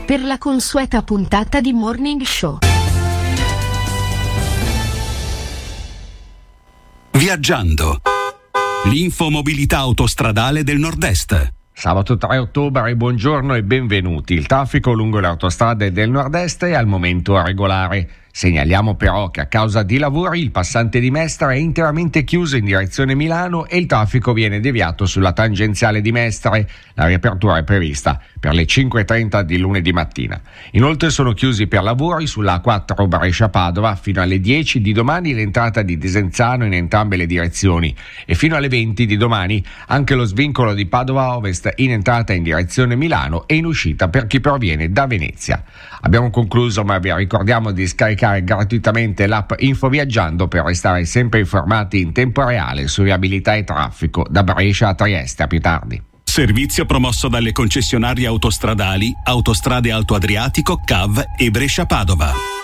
per la consueta puntata di Morning Show. Viaggiando. L'infomobilità autostradale del Nord-Est. Sabato 3 ottobre, buongiorno e benvenuti. Il traffico lungo le autostrade del Nord-Est è al momento regolare. Segnaliamo però che a causa di lavori il passante di Mestre è interamente chiuso in direzione Milano e il traffico viene deviato sulla tangenziale di Mestre. La riapertura è prevista per le 5:30 di lunedì mattina. Inoltre sono chiusi per lavori sulla A4 Brescia-Padova fino alle 10 di domani l'entrata di Desenzano in entrambe le direzioni e fino alle 20 di domani anche lo svincolo di Padova Ovest in entrata in direzione Milano e in uscita per chi proviene da Venezia. Abbiamo concluso, ma vi ricordiamo di scaricare gratuitamente l'app Info Viaggiando per restare sempre informati in tempo reale su viabilità e traffico da Brescia a Trieste. A più tardi. Servizio promosso dalle concessionarie autostradali Autostrade Alto Adriatico, CAV e Brescia Padova.